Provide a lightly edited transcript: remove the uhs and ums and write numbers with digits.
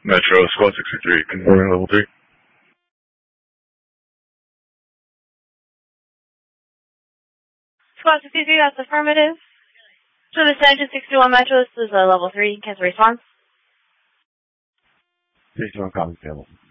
Metro, Squad 63, confirming level 3. Squad 63, that's affirmative. So the Engine 61 Metro, this is a level 3. Cancel response. 61 copies, available.